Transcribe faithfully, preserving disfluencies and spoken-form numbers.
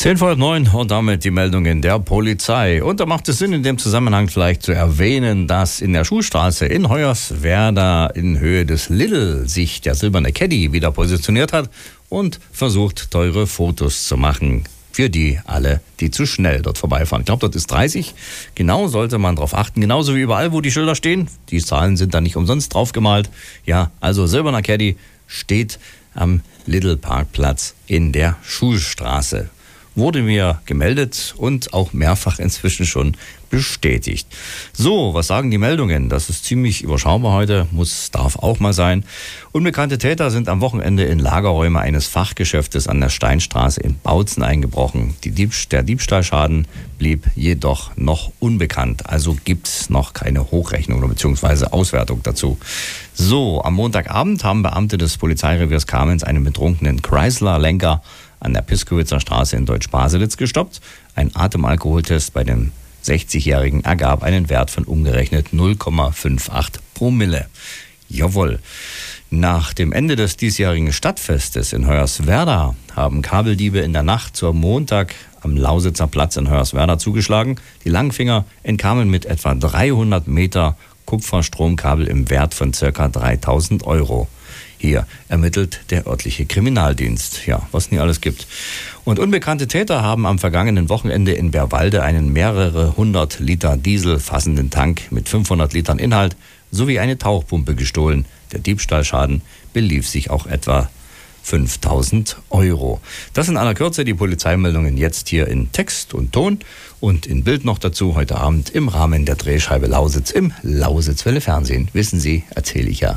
zehn vor neun und damit die Meldungen der Polizei. Und da macht es Sinn, in dem Zusammenhang vielleicht zu erwähnen, dass in der Schulstraße in Hoyerswerda in Höhe des Lidl sich der silberne Caddy wieder positioniert hat und versucht, teure Fotos zu machen. Für die alle, die zu schnell dort vorbeifahren. Ich glaube, dort ist dreißig. Genau sollte man darauf achten. Genauso wie überall, wo die Schilder stehen. Die Zahlen sind da nicht umsonst draufgemalt. Ja, also silberner Caddy steht am Lidl-Parkplatz in der Schulstraße. Wurde mir gemeldet und auch mehrfach inzwischen schon bestätigt. So, was sagen die Meldungen? Das ist ziemlich überschaubar heute, muss, darf auch mal sein. Unbekannte Täter sind am Wochenende in Lagerräume eines Fachgeschäftes an der Steinstraße in Bautzen eingebrochen. Die Diebst- der Diebstahlschaden blieb jedoch noch unbekannt. Also gibt es noch keine Hochrechnung bzw. Auswertung dazu. So, am Montagabend haben Beamte des Polizeireviers Kamenz einen betrunkenen Chrysler-Lenker an der Piskowitzer Straße in Deutsch-Baselitz gestoppt. Ein Atemalkoholtest bei dem sechzigjährigen ergab einen Wert von umgerechnet null Komma achtundfünfzig Promille. Jawohl. Nach dem Ende des diesjährigen Stadtfestes in Hoyerswerda haben Kabeldiebe in der Nacht zur Montag am Lausitzer Platz in Hoyerswerda zugeschlagen. Die Langfinger entkamen mit etwa dreihundert Meter Kupferstromkabel im Wert von ca. dreitausend Euro. Hier ermittelt der örtliche Kriminaldienst. Ja, was nie alles gibt. Und unbekannte Täter haben am vergangenen Wochenende in Bärwalde einen mehrere hundert Liter Diesel fassenden Tank mit fünfhundert Litern Inhalt sowie eine Tauchpumpe gestohlen. Der Diebstahlschaden belief sich auch etwa fünftausend Euro. Das in aller Kürze die Polizeimeldungen jetzt hier in Text und Ton und in Bild noch dazu heute Abend im Rahmen der Drehscheibe Lausitz im Lausitzwelle Fernsehen. Wissen Sie, erzähle ich ja